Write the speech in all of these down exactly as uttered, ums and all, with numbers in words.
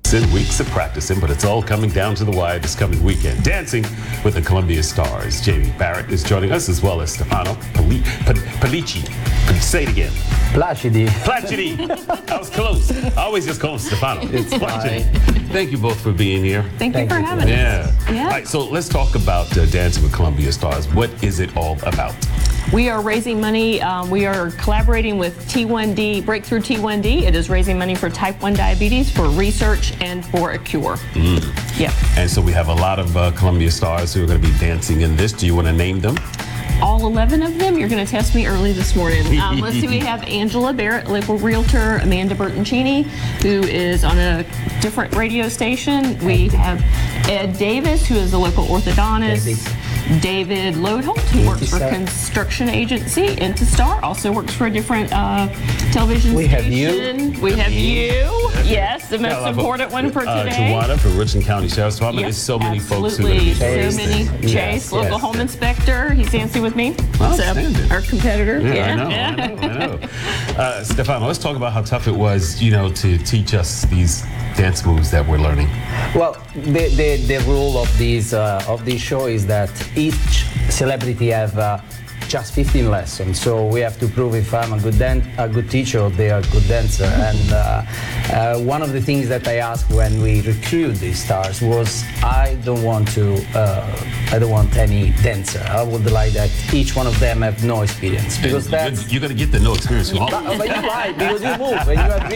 In weeks of practicing, but it's all coming down to the wire this coming weekend. Dancing with the Columbia Stars. Jamie Barrett is joining us, as well as Stefano Pali- P- Palici. Say it again. Placidi. Placidi. I was close. I always just call him Stefano. It's Placidi. Thank you both for being here. Thank, Thank you for you. having Yeah. us. Yeah. All right, so let's talk about uh, Dancing with Columbia Stars. What is it all about? We are raising money. Um, we are collaborating with T one D, Breakthrough T one D. It is raising money for type one diabetes, for research, and for a cure. Mm. Yep. And so we have a lot of uh, Columbia Stars who are going to be dancing in this. Do you want to name them? All eleven of them. You're going to test me early this morning. Um, let's see. We have Angela Barrett, local realtor. Amanda Bertoncini, who is on a different radio station. We have Ed Davis, who is a local orthodontist. Davis. David Lodholt, who works for construction agency. Intistar, also works for a different uh, television We have station. you. We have you. Yes, the most Yeah, like, important one for uh, today. Tawana for Richland County Sheriff's Department. Yep, There's so many folks who are absolutely. going to be So dancing. many. Yes, Chase, local yes. home inspector. He's dancing with me. Well, So, outstanding. our competitor. Yeah, I know, I know, I know. Uh, Stefano, let's talk about how tough it was, you know, to teach us these dance moves that we're learning. Well, the, the, the rule of this uh, of this show is that each celebrity have uh, just fifteen lessons. So we have to prove if I'm a good dan- a good teacher or they are a good dancer. And uh, uh, one of the things that I asked when we recruit these stars was I don't want to uh, I don't want any dancer. I would like that each one of them have no experience because And that's. you're, you're going to get the no experience from all But, but you're right, because you move and you have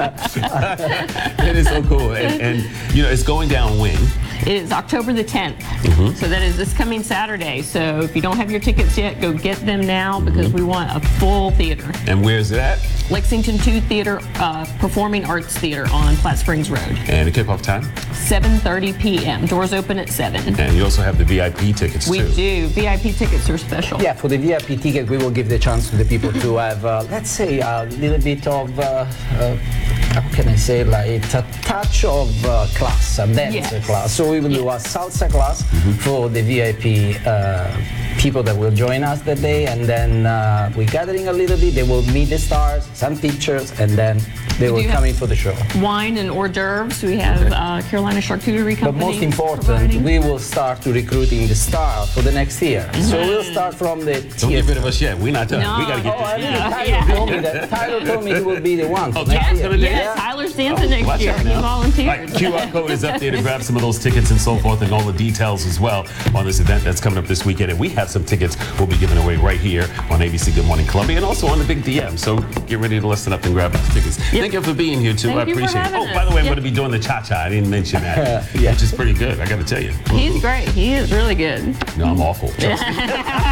rhythm. It is so cool. And, and, you know, it's going down when? It is October the tenth. Mm-hmm. So that is this coming Saturday. So if you don't have your tickets yet, go get them now because we want a full theater. And where is it at? Lexington two Theater, uh, Performing Arts Theater on Platte Springs Road. And the kickoff time? seven thirty p.m. Doors open at seven. And you also have the V I P tickets, We too. do. V I P tickets are special. Yeah, for the V I P ticket, we will give the chance to the people to have, uh, let's say, a little bit of, uh, uh, how can I say, like a touch of uh, class, a dance Yes. class. So we will do a salsa class for the V I P uh, people that will join us that day, and then uh, we're gathering a little bit. They will meet the stars, some pictures, and then they will do come have- in for the show. Wine and hors d'oeuvres. We have uh, Carolina Charcuterie But Company. most important, providing. we will start to recruiting the star for the next year. So we'll start from the Don't get rid of us yet. We're not done. No. We got to get Oh, I this. think Yeah. Tyler Yeah. told me that. Tyler told me he will be the one. Oh, for next Tyler's year. gonna dance? Yes, Tyler's dancing next Watch year. out He now. volunteered. All right, Q R code is up there to grab some of those tickets and so forth, and all the details as well on this event that's coming up this weekend. And we have some tickets we'll be giving away right here on A B C Good Morning Columbia and also on the Big D M. So get ready to listen up and grab those tickets. Thank you for being here, too. Thank I you for appreciate it. having Oh, by the way, I'm us. going to be doing the cha-cha. I didn't mention that, Yeah. which is pretty good. I got to tell you. He's great. He is really good. No, I'm awful. Trust me.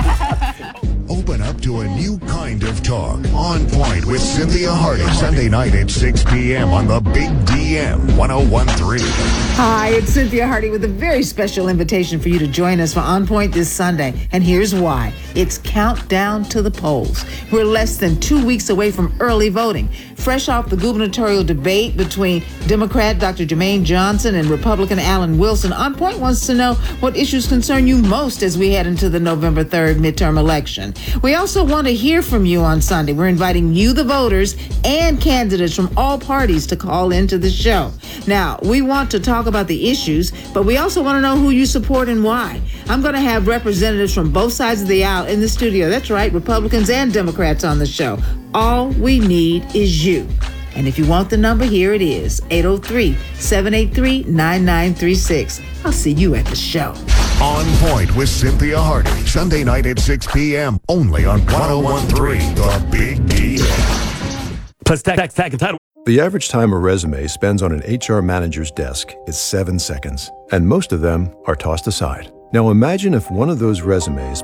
Open up to a new kind of talk. On Point with Cynthia Hardy. Sunday night at six p.m. on the Big D M one oh one point three. Hi, it's Cynthia Hardy with a very special invitation for you to join us for On Point this Sunday. And here's why. It's countdown to the polls. We're less than two weeks away from early voting. Fresh off the gubernatorial debate between Democrat Doctor Jermaine Johnson and Republican Alan Wilson, On Point wants to know what issues concern you most as we head into the November third midterm election. We also want to hear from you on Sunday. We're inviting you, the voters, and candidates from all parties to call into the show. Now, we want to talk about the issues, but we also want to know who you support and why. I'm going to have representatives from both sides of the aisle in the studio. That's right, Republicans and Democrats on the show. All we need is you. And if you want the number, here it is, eight oh three, seven eight three, nine nine three six. I'll see you at the show. On Point with Cynthia Hardy. Sunday night at six p.m. only on one oh one point three, the Big D M. Plus tax, tax, tax, and title. The average time a resume spends on an H R manager's desk is seven seconds, and most of them are tossed aside. Now imagine if one of those resumes